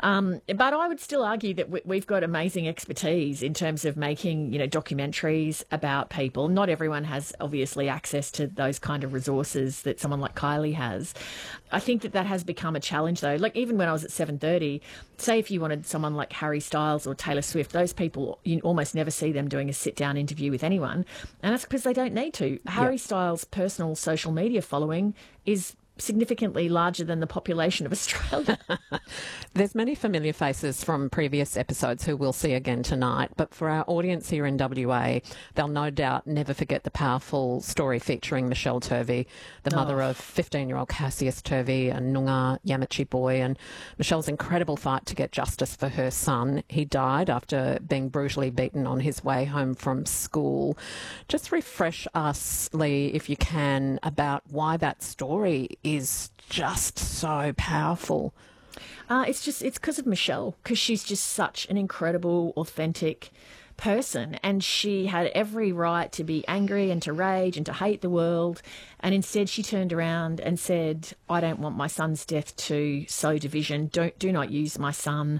But I would still argue that we've got amazing expertise in terms of making, documentaries about people. Not everyone has obviously access to those kind of resources that someone like Kylie has. I think that has become a challenge though. Like even when I was at 7:30, say if you wanted someone like Harry Styles or Taylor Swift, those people, you almost never see them doing a sit-down interview with anyone. And that's because they don't need to. Harry Styles' personal social media following is significantly larger than the population of Australia. There's many familiar faces from previous episodes who we'll see again tonight, but for our audience here in WA, they'll no doubt never forget the powerful story featuring Michelle Turvey, the mother of 15-year-old Cassius Turvey and Noongar Yamachi boy, and Michelle's incredible fight to get justice for her son. He died after being brutally beaten on his way home from school. Just refresh us, Lee, if you can, about why that story is just so powerful. It's because of Michelle, because she's just such an incredible, authentic person, and she had every right to be angry and to rage and to hate the world, and instead she turned around and said, I don't want my son's death to sow division. Do not use my son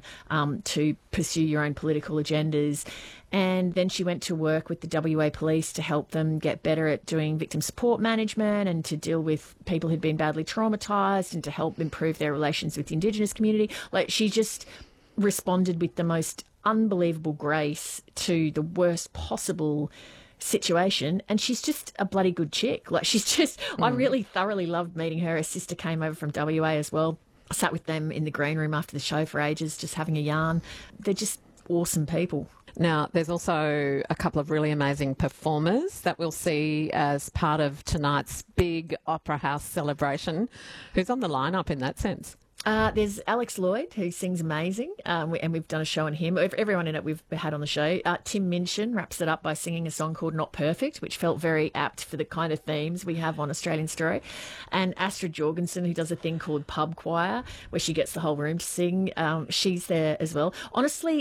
to pursue your own political agendas. And then she went to work with the WA police to help them get better at doing victim support management and to deal with people who'd been badly traumatised and to help improve their relations with the Indigenous community. Like, she just responded with the most unbelievable grace to the worst possible situation, and she's just a bloody good chick. Like, she's just I really thoroughly loved meeting her. Her sister came over from WA as well. I sat with them in the green room after the show for ages, just having a yarn. They're just awesome people. Now, there's also a couple of really amazing performers that we'll see as part of tonight's big Opera House celebration. Who's on the lineup in that sense? There's Alex Lloyd, who sings amazing, and we've done a show on him. Everyone in it we've had on the show. Tim Minchin wraps it up by singing a song called Not Perfect, which felt very apt for the kind of themes we have on Australian Story. And Astrid Jorgensen, who does a thing called Pub Choir, where she gets the whole room to sing. She's there as well. Honestly,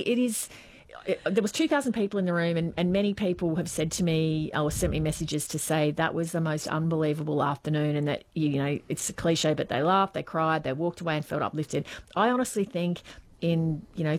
there was 2,000 people in the room, and many people have said to me or sent me messages to say that was the most unbelievable afternoon, and that, it's a cliche, but they laughed, they cried, they walked away and felt uplifted. I honestly think in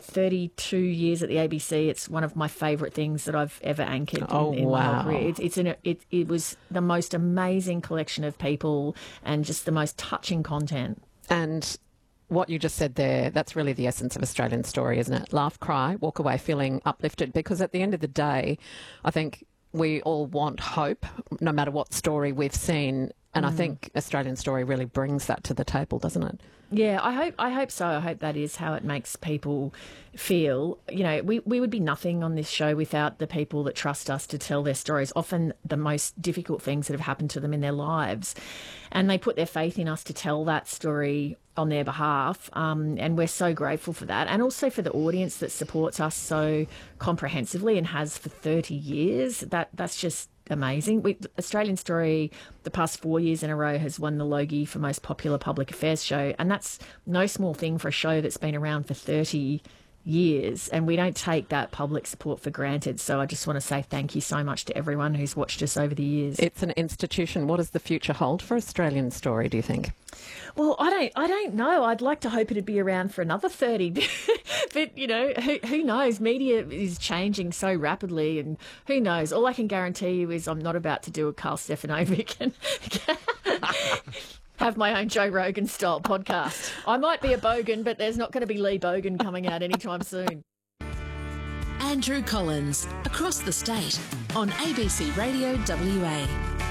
32 years at the ABC, it's one of my favourite things that I've ever anchored in my whole career. It was the most amazing collection of people and just the most touching content. And what you just said there, that's really the essence of Australian Story, isn't it? Laugh, cry, walk away feeling uplifted, because at the end of the day, I think we all want hope, no matter what story we've seen. And I think Australian Story really brings that to the table, doesn't it? Yeah, I hope so. I hope that is how it makes people feel. We would be nothing on this show without the people that trust us to tell their stories, often the most difficult things that have happened to them in their lives. And they put their faith in us to tell that story on their behalf, and we're so grateful for that, and also for the audience that supports us so comprehensively and has for 30 years. That's just amazing. Australian Story, the past 4 years in a row, has won the Logie for most popular public affairs show, and that's no small thing for a show that's been around for 30 years, and we don't take that public support for granted. So I just want to say thank you so much to everyone who's watched us over the years. It's an institution. What does the future hold for Australian Story, do you think? Well, I don't know. I'd like to hope it'd be around for another 30. But, who knows? Media is changing so rapidly, and who knows? All I can guarantee you is I'm not about to do a Carl Stefanovic and have my own Joe Rogan-style podcast. I might be a bogan, but there's not going to be Lee Bogan coming out anytime soon. Andrew Collins, Across the State, on ABC Radio WA.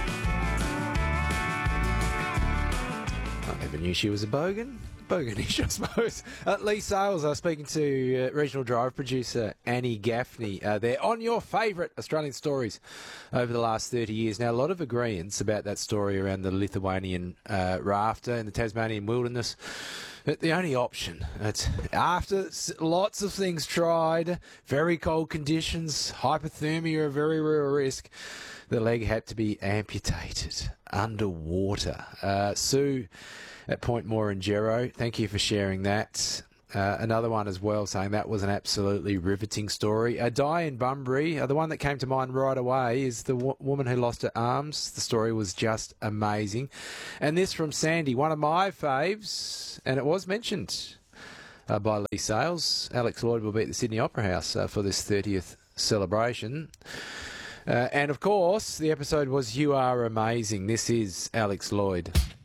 I never knew she was a bogan. Boganish, I suppose. Lee Sales, I was speaking to Regional Drive producer Annie Gaffney. They're on your favourite Australian stories over the last 30 years. Now, a lot of agreements about that story around the Lithuanian rafter in the Tasmanian wilderness. But the only option, it's after lots of things tried, very cold conditions, hypothermia, a very real risk, the leg had to be amputated underwater. Sue at Point Morangero, thank you for sharing that. Another one as well, saying that was an absolutely riveting story. Di in Bunbury, the one that came to mind right away is the woman who lost her arms. The story was just amazing. And this from Sandy, one of my faves, and it was mentioned by Lee Sales. Alex Lloyd will be at the Sydney Opera House for this 30th celebration. And of course, the episode was You Are Amazing. This is Alex Lloyd.